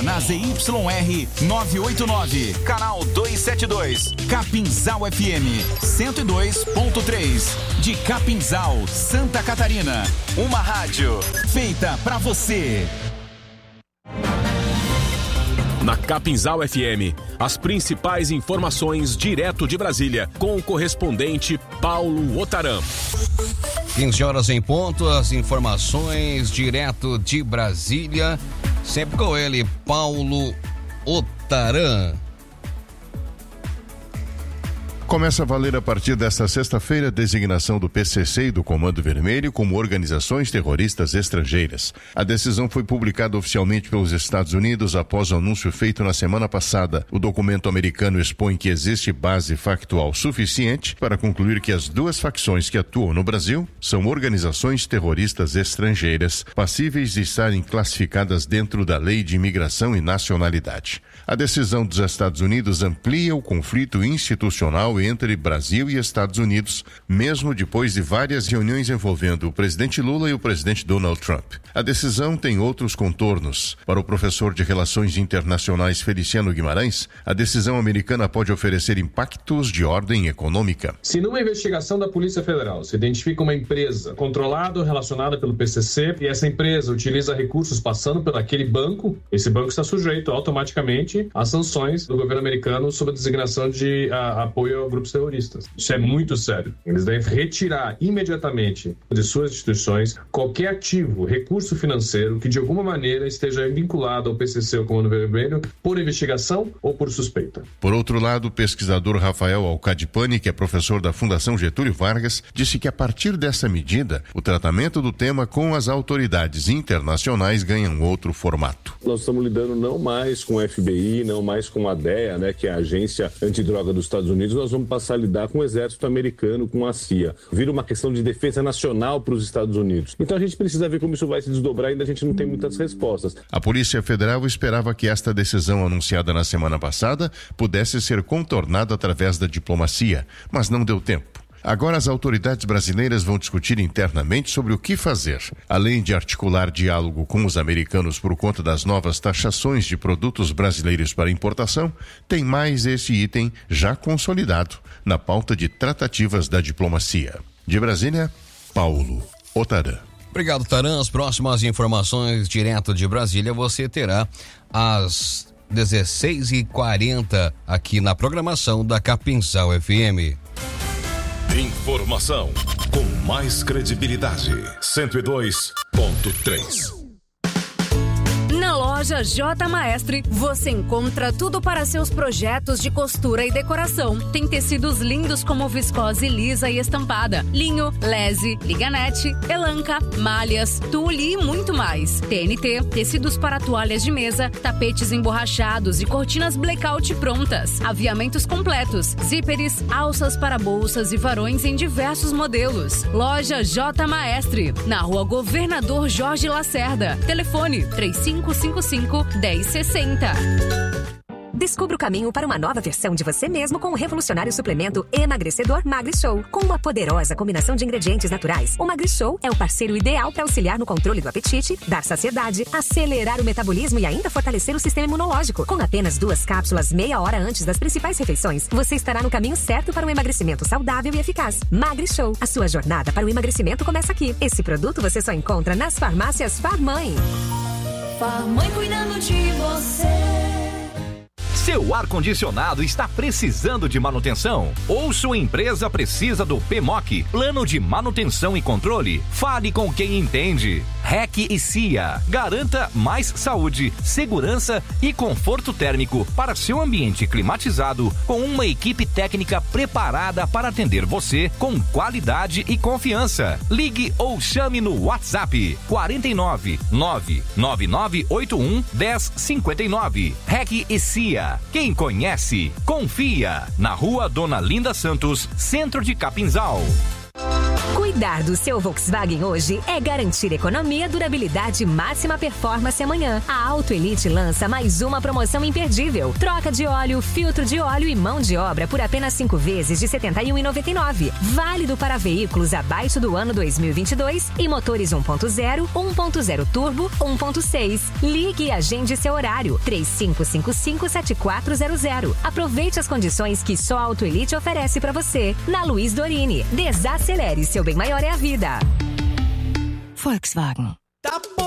na ZYR 989, canal 272, Capinzal FM 102.3, de Capinzal, Santa Catarina. Uma rádio feita pra você. Na Capinzal FM, as principais informações direto de Brasília, com o correspondente Paulo Otaran. 15 horas em ponto, as informações direto de Brasília, sempre com ele, Paulo Otaran. Começa a valer a partir desta sexta-feira a designação do PCC e do Comando Vermelho como organizações terroristas estrangeiras. A decisão foi publicada oficialmente pelos Estados Unidos após o anúncio feito na semana passada. O documento americano expõe que existe base factual suficiente para concluir que as duas facções que atuam no Brasil são organizações terroristas estrangeiras, passíveis de estarem classificadas dentro da Lei de Imigração e Nacionalidade. A decisão dos Estados Unidos amplia o conflito institucional entre Brasil e Estados Unidos, mesmo depois de várias reuniões envolvendo o presidente Lula e o presidente Donald Trump. A decisão tem outros contornos. Para o professor de Relações Internacionais Feliciano Guimarães, a decisão americana pode oferecer impactos de ordem econômica. Se numa investigação da Polícia Federal se identifica uma empresa controlada ou relacionada pelo PCC e essa empresa utiliza recursos passando por aquele banco, esse banco está sujeito automaticamente às sanções do governo americano sob a designação de apoio a grupos terroristas. Isso é muito sério. Eles devem retirar imediatamente de suas instituições qualquer ativo, recurso financeiro que de alguma maneira esteja vinculado ao PCC ou Comando Vermelho por investigação ou por suspeita. Por outro lado, o pesquisador Rafael Alcadipani, que é professor da Fundação Getúlio Vargas, disse que a partir dessa medida, o tratamento do tema com as autoridades internacionais ganha um outro formato. Nós estamos lidando não mais com o FBI, não mais com a DEA, que é a Agência Antidroga dos Estados Unidos, nós vamos passar a lidar com o exército americano, com a CIA. Vira uma questão de defesa nacional para os Estados Unidos. Então a gente precisa ver como isso vai se desdobrar, ainda a gente não tem muitas respostas. A Polícia Federal esperava que esta decisão anunciada na semana passada pudesse ser contornada através da diplomacia, mas não deu tempo. Agora as autoridades brasileiras vão discutir internamente sobre o que fazer. Além de articular diálogo com os americanos por conta das novas taxações de produtos brasileiros para importação, tem mais esse item já consolidado na pauta de tratativas da diplomacia. De Brasília, Paulo Otaran. Obrigado, Taran. As próximas informações direto de Brasília você terá às 16h40 aqui na programação da Capinzal FM. Informação com mais credibilidade. 102.3. Na loja J Maestre, você encontra tudo para seus projetos de costura e decoração. Tem tecidos lindos como viscose lisa e estampada, linho, lese, liganete, elanca, malhas, tule e muito mais. TNT, tecidos para toalhas de mesa, tapetes emborrachados e cortinas blackout prontas. Aviamentos completos, zíperes, alças para bolsas e varões em diversos modelos. Loja J Maestre, na Rua Governador Jorge Lacerda. Telefone 3555-1060. Descubra o caminho para uma nova versão de você mesmo com o revolucionário suplemento emagrecedor MagriShow. Com uma poderosa combinação de ingredientes naturais, o MagriShow é o parceiro ideal para auxiliar no controle do apetite, dar saciedade, acelerar o metabolismo e ainda fortalecer o sistema imunológico. Com apenas 2 cápsulas meia hora antes das principais refeições, você estará no caminho certo para um emagrecimento saudável e eficaz. MagriShow, a sua jornada para o emagrecimento começa aqui. Esse produto você só encontra nas farmácias Farmãe. Farmãe cuidando de você. Seu ar-condicionado está precisando de manutenção? Ou sua empresa precisa do PMOC, Plano de Manutenção e Controle? Fale com quem entende. REC e CIA. Garanta mais saúde, segurança e conforto térmico para seu ambiente climatizado com uma equipe técnica preparada para atender você com qualidade e confiança. Ligue ou chame no WhatsApp 49 99981 1059. REC e CIA. Quem conhece, confia. Na Rua Dona Linda Santos, centro de Capinzal. Cuidar do seu Volkswagen hoje é garantir economia, durabilidade e máxima performance amanhã. A Auto Elite lança mais uma promoção imperdível. Troca de óleo, filtro de óleo e mão de obra por apenas 5 vezes de R$ 71,99. Válido para veículos abaixo do ano 2022 e motores 1.0, 1.0 turbo, 1.6. Ligue e agende seu horário. 3555-7400. Aproveite as condições que só a Auto Elite oferece para você. Na Luiz Dorini. Desacelere, seu bem maior é a vida. Volkswagen.